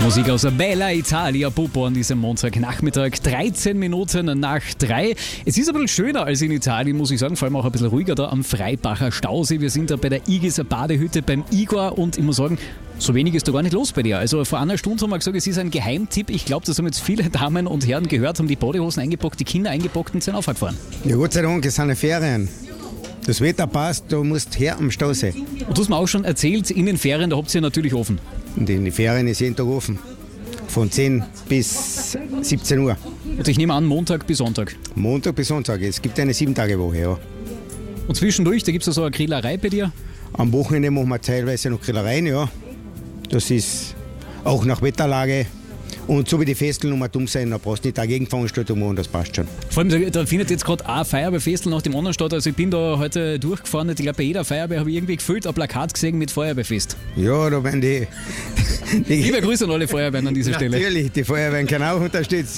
Musik aus Bella Italia, Popo an diesem Montagnachmittag, 13 Minuten nach 3. Es ist ein bisschen schöner als in Italien, muss ich sagen, vor allem auch ein bisschen ruhiger da am Freibacher Stausee. Wir sind da bei der Igiser Badehütte beim Igor und ich muss sagen, so wenig ist da gar nicht los bei dir. Also vor einer Stunde haben wir gesagt, es ist ein Geheimtipp. Ich glaube, das haben jetzt viele Damen und Herren gehört, haben die Badehosen eingepackt, die Kinder eingepackt und sind aufgefahren. Ja, Gott sei Dank, es sind ja Ferien. Das Wetter passt, du musst her am Stausee. Und du hast mir auch schon erzählt, in den Ferien, da habt ihr natürlich offen. Und in den Ferien ist jeden Tag offen. Von 10 bis 17 Uhr. Und ich nehme an, Montag bis Sonntag. Montag bis Sonntag. Es gibt eine 7-Tage-Woche, ja. Und zwischendurch, da gibt es da so eine Grillerei bei dir? Am Wochenende machen wir teilweise noch Grillereien, ja. Das ist auch nach Wetterlage. Und so wie die Festeln um dumm sein, da brauchst du nicht eine Gegenveranstaltung machen, das passt schon. Vor allem, da findet jetzt gerade ein Feuerwehrfestel nach dem anderen statt. Also ich bin da heute durchgefahren. Ich glaube, bei jeder Feuerwehr habe ich irgendwie gefühlt ein Plakat gesehen mit Feuerwehrfest. Ja, da werden die Liebe Grüße an alle Feuerwehren an dieser Stelle. Natürlich, die Feuerwehren können auch unterstützen.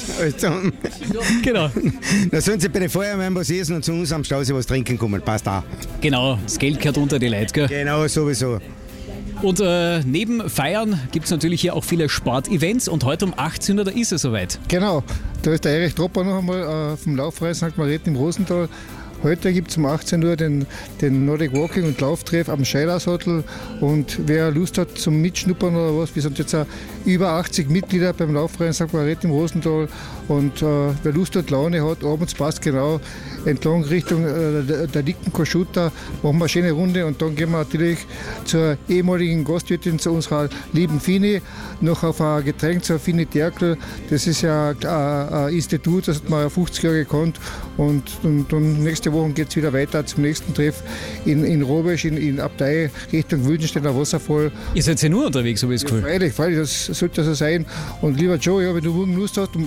Genau. Da sollen sie bei den Feuerwehren was essen und zu uns am Stausee was trinken kommen. Passt auch. Genau, das Geld gehört unter die Leute, gell? Genau, sowieso. Und neben Feiern gibt es natürlich hier auch viele Sportevents und heute um 18 Uhr, da ist es soweit. Genau, da ist der Erich Tropper noch einmal vom Laufverein St. Margrethen im Rosental. Heute gibt es um 18 Uhr den Nordic Walking und Lauftreff am Scheidersattel und wer Lust hat zum Mitschnuppern oder was, wir sind jetzt auch über 80 Mitglieder beim Laufverein St. Margrethen im Rosental und wer Lust hat, Laune hat, abends passt genau entlang Richtung der dicken Koschuta, machen wir eine schöne Runde und dann gehen wir natürlich zur ehemaligen Gastwirtin, zu unserer lieben Fini, noch auf ein Getränk zur Fini Terkel. Das ist ja ein Institut, das hat man ja 50 Jahre gekannt und dann nächste Woche geht es wieder weiter zum nächsten Treff in Robesch, in Abtei, Richtung Wüldensteiner Wasserfall. Ihr seid ja nur unterwegs, habe ich das Gefühl. Freilich, das sollte so sein. Und lieber Joe, ja, wenn du morgen Lust hast,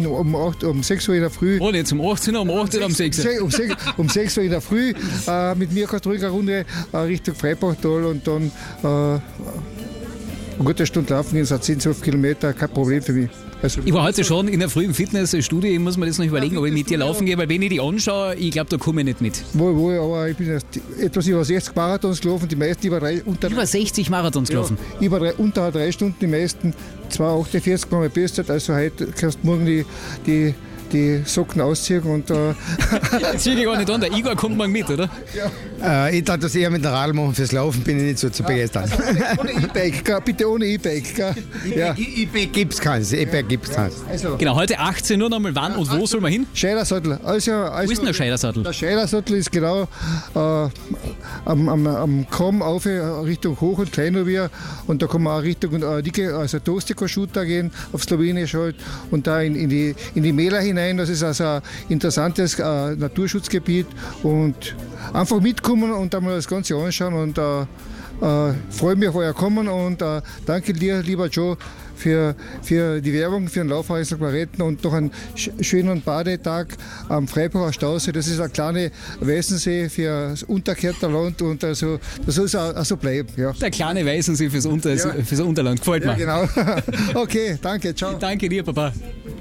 um 6 Uhr in der Früh. Oh, nicht um 18 Uhr, um 18 Uhr, um 6 Uhr. Um 6 Uhr in der Früh mit mir kannst du ruhig eine Runde Richtung Freibachtal und dann eine gute Stunde laufen, das sind 10, 12 Kilometer, kein Problem für mich. Also, ich war heute schon in der frühen Fitnessstudie, ich muss mir das noch überlegen, ob ich mit dir laufen gehe, weil wenn ich die anschaue, ich glaube, da komme ich nicht mit. Wohl, aber ich bin erst etwas über 60 Marathons gelaufen, die meisten über 60 Marathons gelaufen? Ja, unter 3 Stunden, die meisten 2,48 war meine Bestzeit, also heute kannst du morgen die Socken ausziehen und Jetzt zieh ich gar nicht an, der Igor kommt morgen mit, oder? Ja. Ich darf das eher mit dem Radl machen, fürs Laufen bin ich nicht so zu begeistern. Also ohne E-Bike, bitte ohne E-Bike. Ja. E-Bike gibt es keins. Also. Genau, heute 18 Uhr nochmal, wann und wo soll man hin? Scheidersattel. Wo ist denn der Scheidersattel? Der Scheidersattel ist genau am Kamm auf Richtung Hoch- und Kleinrevier und da kann man auch Richtung Dostiko-Shooter gehen, auf Slowenisch halt und da in die Mäler hinein. Das ist also ein interessantes Naturschutzgebiet und einfach mitkommen und einmal das Ganze anschauen und freue mich auf euer Kommen und danke dir, lieber Joe, für die Werbung, für den Laufverein St. Margrethen und noch einen schönen Badetag am Freibacher Stausee. Das ist ein kleiner Weißensee für das Unterkärntner Land und also, das soll auch so bleiben. Ja. Der kleine Weißensee fürs Unterland, gefällt mir. Ja, genau. Okay, danke, ciao. Danke dir, Papa.